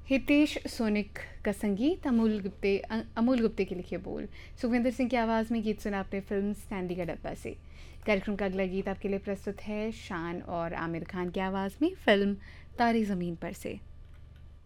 Hitesh sonic का संगीत, अमूल गुप्ते के लिखे बोल, सुखविंदर सिंह की आवाज़ में गीत सुना आपने फिल्म स्टैंडी का डब्बा से। कार्यक्रम का अगला गीत आपके लिए प्रस्तुत है शान और आमिर खान की आवाज़ में फिल्म तारे ज़मीन पर से।